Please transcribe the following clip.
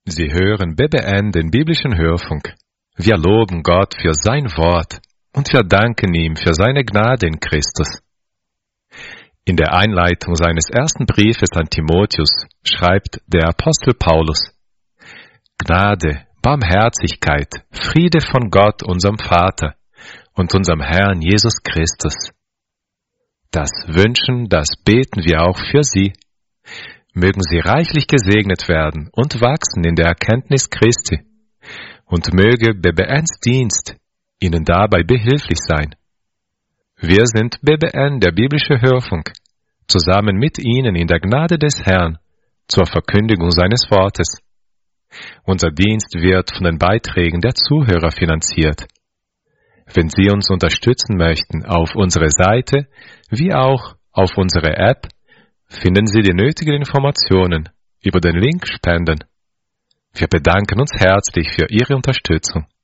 Sie hören BBN, den biblischen Hörfunk. Wir loben Gott für sein Wort und wir danken ihm für seine Gnade in Christus. In der Einleitung seines ersten Briefes an Timotheus schreibt der Apostel Paulus: Gnade, Barmherzigkeit, Friede von Gott, unserem Vater und unserem Herrn Jesus Christus. Das wünschen, das beten wir auch für Sie. Mögen Sie reichlich gesegnet werden und wachsen in der Erkenntnis Christi. Und möge BBNs Dienst Ihnen dabei behilflich sein. Wir sind BBN, der biblische Hörfunk, zusammen mit Ihnen in der Gnade des Herrn zur Verkündigung seines Wortes. Unser Dienst wird von den Beiträgen der Zuhörer finanziert. Wenn Sie uns unterstützen möchten, auf unserer Seite wie auch auf unserer App finden Sie die nötigen Informationen über den Link Spenden. Wir bedanken uns herzlich für Ihre Unterstützung.